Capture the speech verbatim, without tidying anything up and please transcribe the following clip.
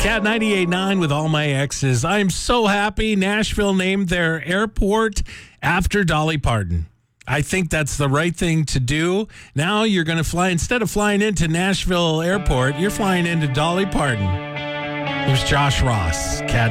Cat ninety-eight point nine with all my exes. I'm so happy Nashville named their airport after Dolly Parton. I think that's the right thing to do. Now you're going to fly, instead of flying into Nashville Airport, you're flying into Dolly Parton. Here's Josh Ross, Cat